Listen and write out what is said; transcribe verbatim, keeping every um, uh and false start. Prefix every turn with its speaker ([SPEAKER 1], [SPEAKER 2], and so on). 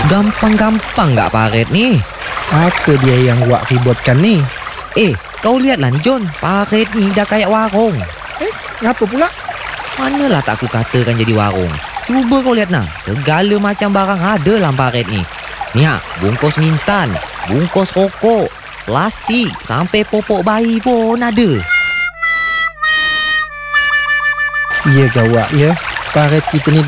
[SPEAKER 1] Gampang-gampang gak paret ni?
[SPEAKER 2] Apa dia yang Wak ributkan ni?
[SPEAKER 1] Eh, kau lihatlah ni John. Paret ni dah kayak warung.
[SPEAKER 2] Eh, ngapa pula?
[SPEAKER 1] Manalah tak aku katakan jadi warung. Cuba kau lihat nah, segala macam barang ada dalam paret ni. Ni ha, bungkus mie instan, bungkus rokok, plastik, sampai popok bayi pun ada.
[SPEAKER 2] Ya gawak ya. Paret kita ni